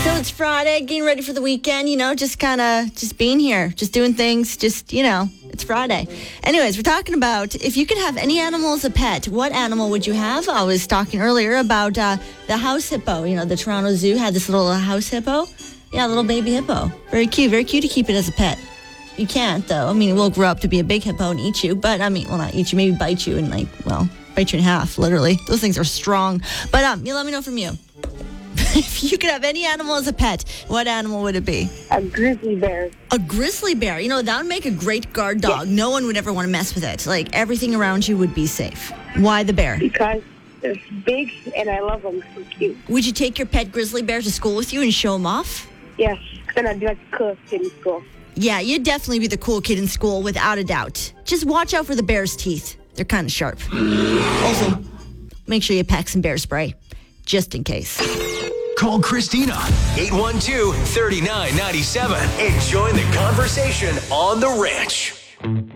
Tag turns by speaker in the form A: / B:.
A: So it's Friday, getting ready for the weekend, just being here, just doing things, it's Friday. Anyways, we're talking about if you could have any animal as a pet, what animal would you have? I was talking earlier about the house hippo. The Toronto Zoo had this little house hippo. Yeah, little baby hippo. Very cute to keep it as a pet. You can't, though. It will grow up to be a big hippo and eat you, but, not eat you, maybe bite you and, bite you in half, literally. Those things are strong. But, you let me know from you. If you could have any animal as a pet, what animal would it be?
B: A grizzly bear.
A: A grizzly bear. That would make a great guard dog. Yeah. No one would ever want to mess with it. Everything around you would be safe. Why the bear?
B: Because they're big and I love them. So cute.
A: Would you take your pet grizzly bear to school with you and show him off?
B: Yes. Then I'd be like a cool kid in school.
A: Yeah, you'd definitely be the cool kid in school, without a doubt. Just watch out for the bear's teeth. They're kind of sharp. Also, make sure you pack some bear spray, just in case.
C: Call Christina, 812-3997, and join the conversation on The Ranch.